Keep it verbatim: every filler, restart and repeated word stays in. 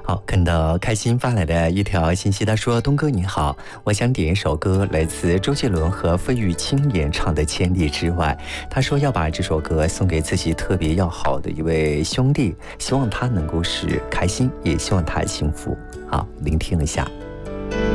好，看到开心发来的一条信息，他说：“东哥你好，我想点一首歌，来自周杰伦和费玉清演唱的《千里之外》。他说要把这首歌送给自己特别要好的一位兄弟，希望他能够是开心，也希望他幸福。好，聆听一下。